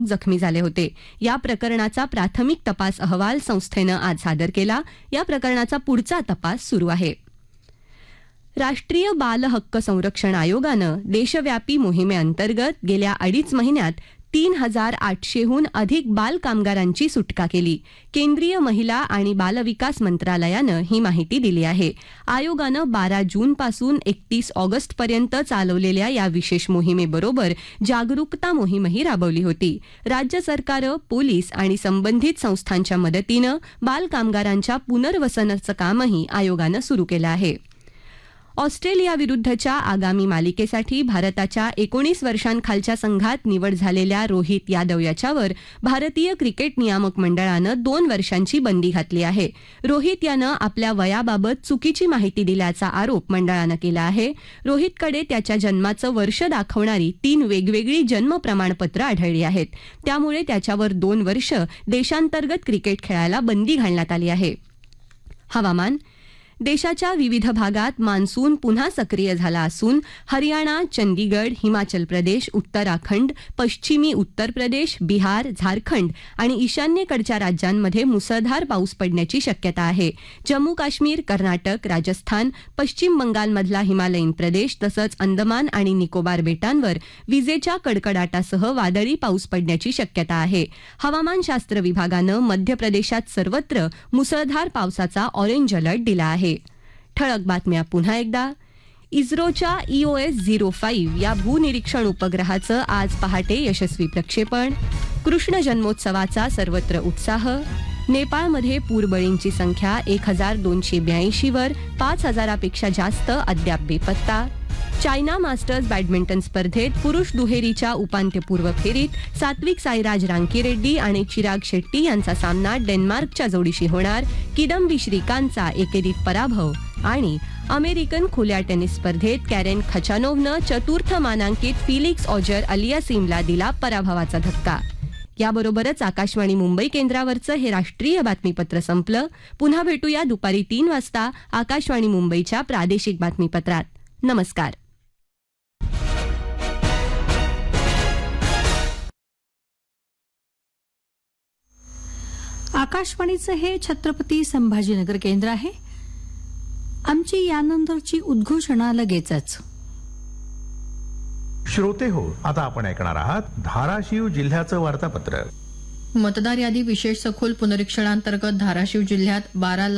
जखमी झाले होते. या प्रकरणाचा प्राथमिक तपास अहवाल संस्थेनं आज सादर केला. या प्रकरणाचा पुढचा तपास सुरू आहे. राष्ट्रीय बाल हक्क संरक्षण आयोगानं देशव्यापी मोहिमेअंतर्गत गेल्या 2.5 महिन्यात 3,800हून अधिक बाल कामगारांची सुटका केली. केंद्रीय महिला आणि बालविकास मंत्रालयानं ही माहिती दिली आहे. आयोगानं 12 जूनपासून 31 ऑगस्टपर्यंत चालवलेल्या या विशेष मोहिमेबरोबर जागरूकता मोहीमही राबवली होती. राज्य सरकारं, पोलीस आणि संबंधित संस्थांच्या मदतीनं बाल कामगारांच्या पुनर्वसनाचं कामही आयोगानं सुरू केलं आहे. ऑस्ट्रेलियाविरुद्धच्या आगामी मालिकेसाठी भारताच्या 19 वर्षांखालच्या संघात निवड झालेल्या रोहित यादव याच्यावर भारतीय क्रिकेट नियामक मंडळानं 2 वर्षांची बंदी घातली आहे. रोहित यानं आपल्या वयाबाबत चुकीची माहिती दिल्याचा आरोप मंडळानं केला आहे. रोहितकडे त्याच्या जन्माचं वर्ष दाखवणारी 3 वेगवेगळी जन्म प्रमाणपत्र आढळली आहेत. त्यामुळे त्याच्यावर 2 वर्ष देशांतर्गत क्रिकेट खेळायला बंदी घालण्यात आली आहे. हवामान. देशाच्या विविध भागात मान्सून पुन्हा सक्रिय झाला असून हरियाणा, चंदीगड, हिमाचल प्रदेश, उत्तराखंड, पश्चिमी उत्तर प्रदेश, बिहार, झारखंड आणि ईशान्येकडच्या राज्यांमध्ये मुसळधार पाऊस पडण्याची शक्यता आहे. जम्मू काश्मीर, कर्नाटक, राजस्थान, पश्चिम बंगालमधला हिमालयीन प्रदेश तसंच अंदमान आणि निकोबार बेटांवर विजेच्या कडकडाटासह वादळी पाऊस पडण्याची शक्यता आहे. हवामानशास्त्र विभागानं मध्य प्रदेशात सर्वत्र मुसळधार पावसाचा ऑरेंज अलर्ट दिला आहे. ठळक बातम्या पुन्हा एकदा. इस्रोच्या EOS-05 या भूनिरीक्षण उपग्रहाचं आज पहाटे यशस्वी प्रक्षेपण. कृष्ण जन्मोत्सवाचा सर्वत्र उत्साह. नेपाळमध्ये पूरबळींची संख्या 1,282 वर, 5,000पेक्षा जास्त अद्याप बेपत्ता. चायना मास्टर्स बॅडमिंटन स्पर्धेत पुरुष दुहेरीच्या उपांत्यपूर्व फेरीत सात्विक साईराज रांकीरेड्डी आणि चिराग शेट्टी यांचा सामना डेन्मार्कच्या जोडीशी होणार. किदंबी श्रीकांतचा एकेरीत पराभव. आणि अमेरिकन खुल्या टेनिस स्पर्धेत कॅरेन खचानोव्हनं चतुर्थ मानांकित फिलिक्स ऑजर अलियासीमला दिला पराभवाचा धक्का. याबरोबरच आकाशवाणी मुंबई केंद्रावरचं हे राष्ट्रीय बातमीपत्र संपलं. पुन्हा भेटूया दुपारी 3 वाजता आकाशवाणी मुंबईच्या प्रादेशिक बातमीपत्रात. नमस्कार. आकाशवाणीचं हे छत्रपती संभाजीनगर केंद्र आहे. आमची यानंतरची उद्घोषणा लगेचच. श्रोते हो, आता आपण ऐकणार आहात धाराशिव जिल्ह्याचं वार्तापत्र. मतदार यादी विशेष सखोल पुनरीक्षणांतर्गत धाराशिव जिल्ह्यात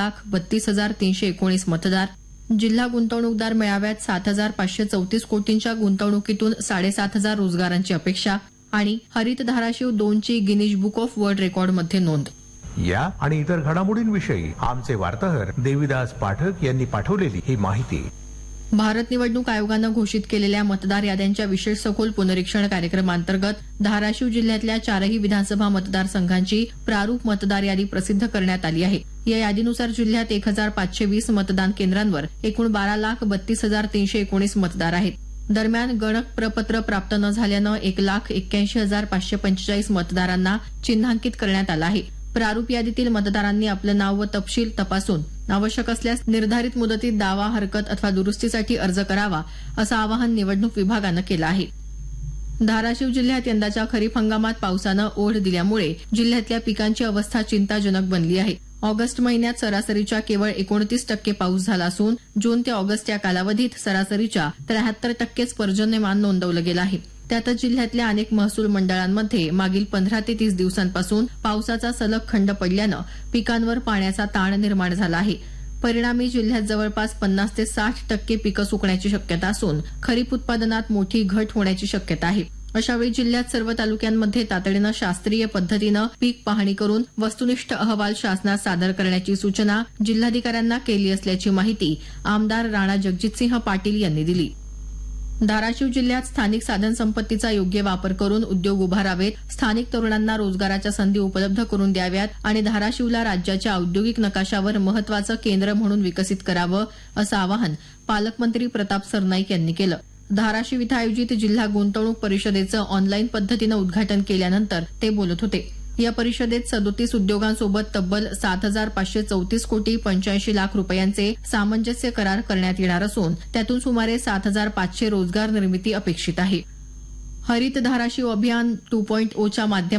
12,32,319 मतदार. जिल्हा गुंतवणूकदार मेळाव्यात 7,534 कोटींच्या गुंतवणुकीतून 7,500 रोजगारांची अपेक्षा. आणि हरित Dharashiv 2ची Guinness book of world रेकॉर्डमध्ये नोंद. या आणि इतर घडामोडींविषयी आमचे वार्ताहर देविदास पाठक यांनी पाठवलेली ही माहिती. भारत निवडणूक आयोगानं घोषित केलेल्या मतदार याद्यांच्या विशेष सखोल पुनरीक्षण कार्यक्रमांतर्गत धाराशिव जिल्ह्यातल्या 4ही विधानसभा मतदारसंघांची प्रारूप मतदार यादी प्रसिद्ध करण्यात आली आहे. या यादीनुसार जिल्ह्यात 1,520 मतदान केंद्रांवर एकूण 12,32,319 मतदार आहेत. दरम्यान गणक प्रपत्र प्राप्त न झाल्यानं 1,81,545 मतदारांना चिन्हांकित करण्यात आलं आहे. प्रारूप यादीतील मतदारांनी आपलं नाव व तपशील तपासून आवश्यक असल्यास निर्धारित मुदतीत दावा, हरकत अथवा दुरुस्तीसाठी अर्ज करावा असं आवाहन निवडणूक विभागानं केलं आहे. धाराशिव जिल्ह्यात यंदाच्या खरीप हंगामात पावसानं ओढ दिल्यामुळे जिल्ह्यातल्या पिकांची अवस्था चिंताजनक बनली आहे. ऑगस्ट महिन्यात सरासरीच्या केवळ 29% पाऊस झाला असून जून ते ऑगस्ट या कालावधीत सरासरीच्या 73%च पर्जन्यमान नोंदवलं गेलं आहे. त्यातच जिल्ह्यातल्या अनेक महसूल मंडळांमध्ये मागील 15 ते 30 दिवसांपासून पावसाचा सलग खंड पडल्यानं पिकांवर पाण्याचा ताण निर्माण झाला आहे. परिणामी जिल्ह्यात जवळपास 50 ते 60% पिकं सुकण्याची शक्यता असून खरीप उत्पादनात मोठी घट होण्याची शक्यता आहे. अशावेळी जिल्ह्यात सर्व तालुक्यांमध्ये तातडीनं शास्त्रीय पद्धतीनं पीक पाहणी करून वस्तुनिष्ठ अहवाल शासनास सादर करण्याची सूचना जिल्हाधिकाऱ्यांना केली असल्याची माहिती आमदार राणा जगजितसिंह पाटील यांनी दिली. धाराशिव जिल्ह्यात स्थानिक साधनसंपत्तीचा योग्य वापर करून उद्योग उभारावेत, स्थानिक तरुणांना रोजगाराच्या संधी उपलब्ध करून द्याव्यात आणि धाराशिवला राज्याच्या औद्योगिक नकाशावर महत्वाचं केंद्र म्हणून विकसित करावं असं आवाहन पालकमंत्री प्रताप सरनाईक यांनी केलं. धाराशिव इथं आयोजित जिल्हा गुंतवणूक परिषदेचं ऑनलाईन पद्धतीनं उद्घाटन केल्यानंतर ते बोलत होते. या परिषदेत 37 उद्योगांसोबत तब्बल 7,534 कोटी 85 लाख रुपयांचे सामंजस्य करार करण्यात येणार असून त्यातून सुमारे 7,500 रोजगार निर्मिती अपेक्षित आहे. हरित धाराशिव अभियान 2.0च्या माध्यमातून